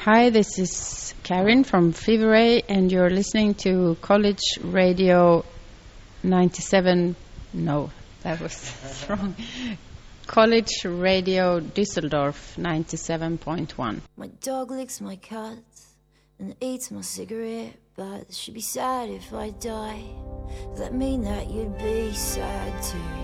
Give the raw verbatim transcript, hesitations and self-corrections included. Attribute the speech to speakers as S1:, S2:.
S1: Hi, this is Karin from Fever Ray, and you're listening to College Radio ninety-seven. No, that was wrong. College Radio Düsseldorf ninety-seven point one.
S2: My dog licks my cats and eats my cigarette butts. She'd be sad if I die. Does that mean that you'd be sad too?